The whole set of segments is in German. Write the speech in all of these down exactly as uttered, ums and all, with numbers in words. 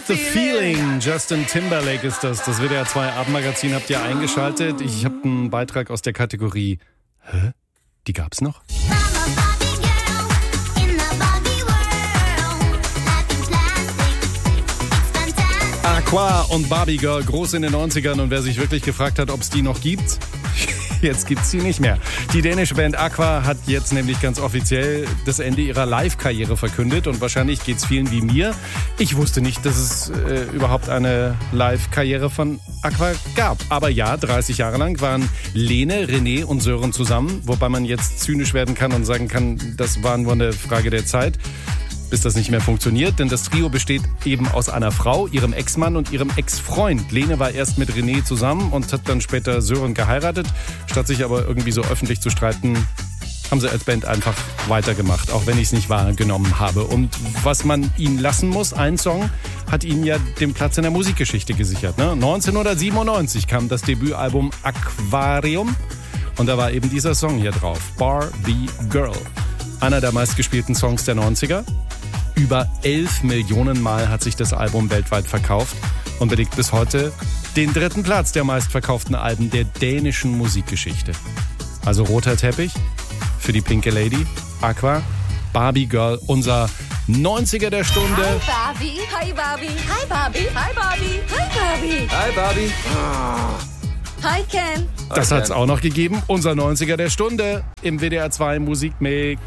the Feeling. Justin Timberlake ist das. Das W D R zwei Abendmagazin habt ihr eingeschaltet. Ich habe einen Beitrag aus der Kategorie Hä? Die gab's noch? Aqua und Barbie Girl, groß in den neunzigern. Und wer sich wirklich gefragt hat, ob es die noch gibt, jetzt gibt's sie nicht mehr. Die dänische Band Aqua hat jetzt nämlich ganz offiziell das Ende ihrer Live-Karriere verkündet. Und wahrscheinlich geht's vielen wie mir. Ich wusste nicht, dass es äh, überhaupt eine Live-Karriere von Aqua gab. Aber ja, dreißig Jahre lang waren Lene, René und Sören zusammen. Wobei man jetzt zynisch werden kann und sagen kann, das war nur eine Frage der Zeit, bis das nicht mehr funktioniert. Denn das Trio besteht eben aus einer Frau, ihrem Ex-Mann und ihrem Ex-Freund. Lene war erst mit René zusammen und hat dann später Sören geheiratet. Statt sich aber irgendwie so öffentlich zu streiten, haben sie als Band einfach weitergemacht, auch wenn ich es nicht wahrgenommen habe. Und was man ihnen lassen muss, ein Song hat ihnen ja den Platz in der Musikgeschichte gesichert. Ne? neunzehnhundertsiebenundneunzig kam das Debütalbum Aquarium und da war eben dieser Song hier drauf, Barbie Girl. Einer der meistgespielten Songs der neunziger. Über elf Millionen Mal hat sich das Album weltweit verkauft und belegt bis heute den dritten Platz der meistverkauften Alben der dänischen Musikgeschichte. Also roter Teppich für die pinke Lady, Aqua, Barbie Girl, unser neunziger der Stunde. Hi Barbie, hi Barbie, hi Barbie, hi Barbie, hi Barbie. Hi Barbie. Hi Ken. Das hat's auch noch gegeben. Unser neunziger der Stunde im W D R zwei Musikmix.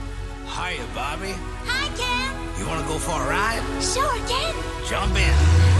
Hiya, Bobby. Hi Ken. You wanna go for a ride? Sure Ken. Jump in.